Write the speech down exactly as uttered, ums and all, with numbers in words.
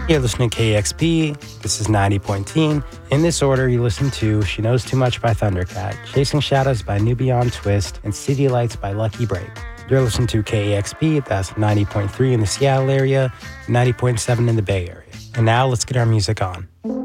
You're listening to K E X P. This is ninety point one. In this order, you listen to She Knows Too Much by Thundercat, Chasing Shadows by New Beyond Twist, and City Lights by Lucky Break. You're listening to K E X P. That's ninety point three in the Seattle area, ninety point seven in the Bay Area. And now let's get our music on.